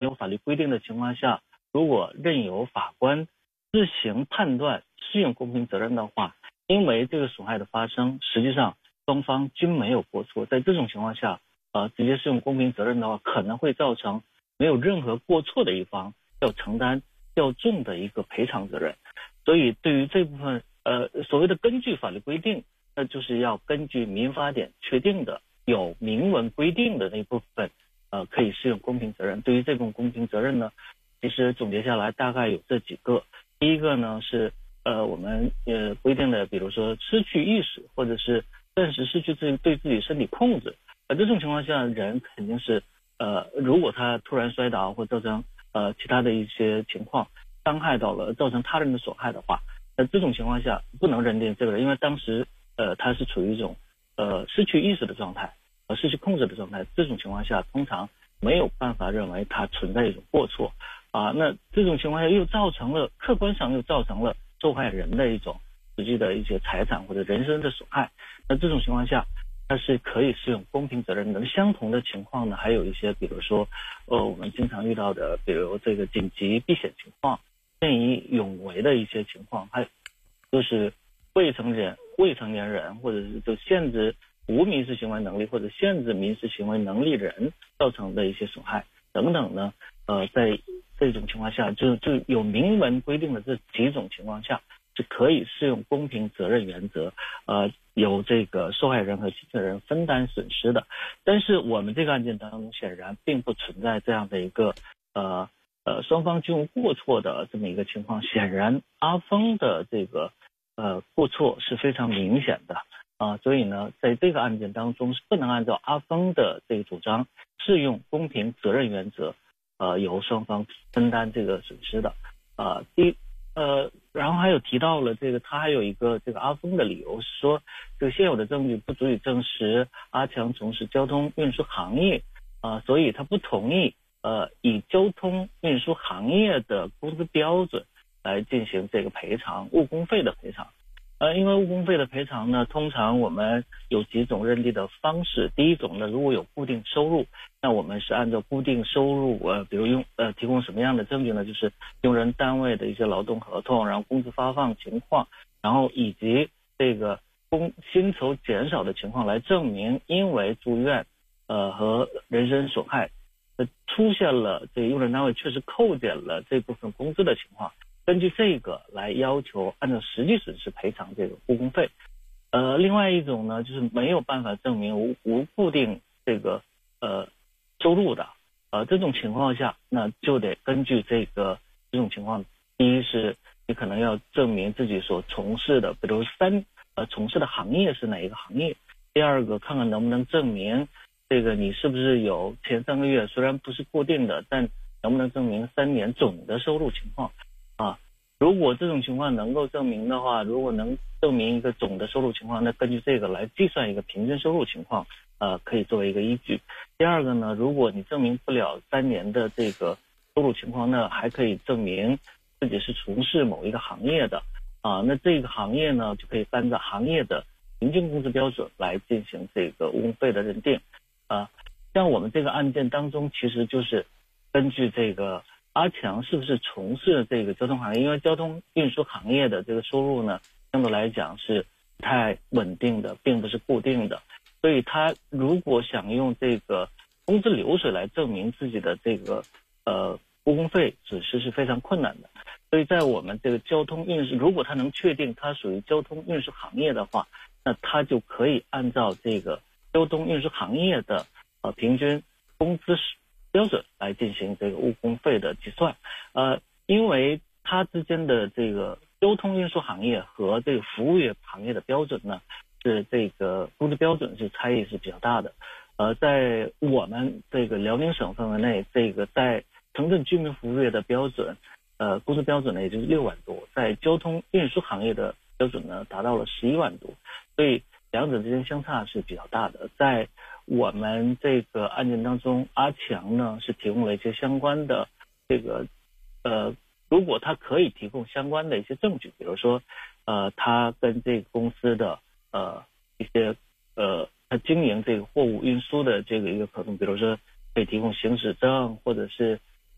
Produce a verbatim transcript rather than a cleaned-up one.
有法律规定的情况下，如果任由法官自行判断适用公平责任的话，因为这个损害的发生，实际上双方均没有过错，在这种情况下，呃，直接适用公平责任的话，可能会造成没有任何过错的一方要承担较重的一个赔偿责任。所以对于这部分，呃，所谓的根据法律规定，那就是要根据民法典确定的有明文规定的那部分，呃，可以适用公平责任。对于这种公平责任呢，其实总结下来大概有这几个。第一个呢是呃我们呃规定的，比如说失去意识，或者是暂时失去自己对自己身体控制。呃，这种情况下，人肯定是呃，如果他突然摔倒或造成呃其他的一些情况，伤害到了，造成他人的损害的话，那这种情况下不能认定这个人，因为当时呃他是处于一种呃失去意识的状态，呃失去控制的状态。这种情况下，通常没有办法认为他存在一种过错啊。那这种情况下又造成了客观上又造成了受害人的一种实际的一些财产或者人身的损害。那这种情况下，它是可以适用公平责任的。相同的情况呢，还有一些，比如说，呃，我们经常遇到的，比如这个紧急避险情况、见义勇为的一些情况，还就是未成年未成年人，或者是就限制无民事行为能力或者限制民事行为能力人造成的一些损害等等呢，呃，在这种情况下，就就有明文规定的这几种情况下，是可以适用公平责任原则，呃，由这个受害人和侵权人分担损失的。但是我们这个案件当中显然并不存在这样的一个呃呃双方均无过错的这么一个情况。显然阿峰的这个呃过错是非常明显的啊、呃，所以呢，在这个案件当中是不能按照阿峰的这个主张适用公平责任原则，呃，由双方分担这个损失的啊、呃。第呃，然后还有提到了这个，他还有一个这个阿峰的理由是说，这个现有的证据不足以证实阿强从事交通运输行业啊、呃，所以他不同意呃以交通运输行业的工资标准来进行这个赔偿误工费的赔偿。呃，因为误工费的赔偿呢，通常我们有几种认定的方式。第一种呢，如果有固定收入，那我们是按照固定收入，呃，比如用呃提供什么样的证据呢？就是用人单位的一些劳动合同，然后工资发放情况，然后以及这个工薪酬减少的情况来证明，因为住院呃和人身损害，呃出现了这个用人单位确实扣减了这部分工资的情况。根据这个来要求按照实际损失赔偿这个误工费。呃，另外一种呢，就是没有办法证明无无固定这个呃收入的，呃这种情况下，那就得根据这个这种情况，第一是你可能要证明自己所从事的，比如三呃从事的行业是哪一个行业。第二个，看看能不能证明这个你是不是有前三个月虽然不是固定的，但能不能证明三年总的收入情况。啊，如果这种情况能够证明的话，如果能证明一个总的收入情况，那根据这个来计算一个平均收入情况，呃，可以作为一个依据。第二个呢，如果你证明不了三年的这个收入情况，那还可以证明自己是从事某一个行业的啊，那这个行业呢，就可以按照行业的平均工资标准来进行这个误工费的认定啊。像我们这个案件当中，其实就是根据这个阿强是不是从事这个交通行业，因为交通运输行业的这个收入呢，相对来讲是不太稳定的，并不是固定的，所以他如果想用这个工资流水来证明自己的这个呃误工费损失是非常困难的。所以在我们这个交通运输，如果他能确定他属于交通运输行业的话，那他就可以按照这个交通运输行业的呃平均工资标准来进行这个误工费的计算。呃，因为它之间的这个交通运输行业和这个服务业行业的标准呢，是这个工资标准是差异是比较大的。呃，在我们这个辽宁省范围内，这个在城镇居民服务业的标准，呃，工资标准呢也就是六万多，在交通运输行业的标准呢达到了十一万多，所以两者之间相差是比较大的。在我们这个案件当中，阿强呢是提供了一些相关的这个呃，如果他可以提供相关的一些证据，比如说呃，他跟这个公司的呃一些呃他经营这个货物运输的这个一个合同，比如说可以提供行驶证，或者是